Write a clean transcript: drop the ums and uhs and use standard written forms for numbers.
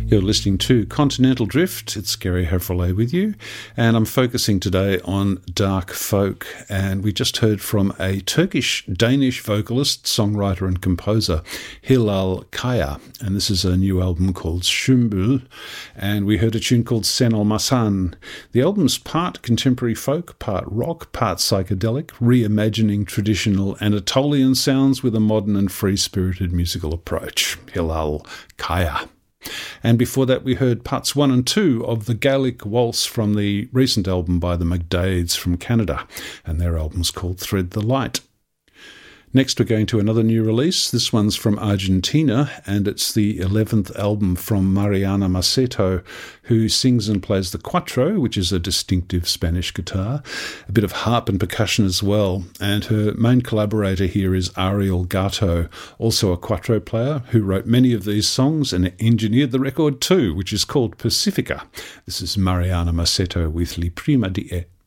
You're listening to Continental Drift. It's Gary Hefferley with you, and I'm focusing today on dark folk. And we just heard from a Turkish-Danish vocalist, songwriter and composer, Hilal Kaya, and this is a new album called Sümbül, and we heard a tune called Sen Olmasan. The album's part contemporary folk, part rock, part psychedelic, reimagining traditional Anatolian sounds with a modern and free-spirited musical approach. Hilal Kaya. And before that we heard parts 1 and 2 of the Gaelic Waltz from the recent album by the McDades from Canada, and their album's called Thread the Light. Next we're going to another new release. This one's from Argentina, and it's the 11th album from Mariana Maceto, who sings and plays the cuatro, which is a distinctive Spanish guitar, a bit of harp and percussion as well. And her main collaborator here is Ariel Gato, also a cuatro player who wrote many of these songs and engineered the record too, which is called Pacifica. This is Mariana Maceto with Li Prima di E.